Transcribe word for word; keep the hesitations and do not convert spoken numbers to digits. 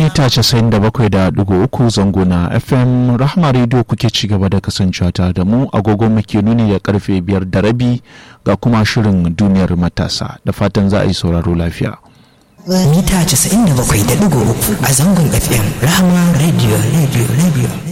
mita casa'in da bakwai da ɗigo uku zango na F M Rahama Radio kuke ci gaba da kasancewa tare da mu. Agogon muke nuni da karfe biyar da rabi ga kuma shirin duniyar matasa, da fatan za a yi sauraro lafiya. Mita casa'in da bakwai da ɗigo uku a zangon F M Rahama Radio Radio Radio.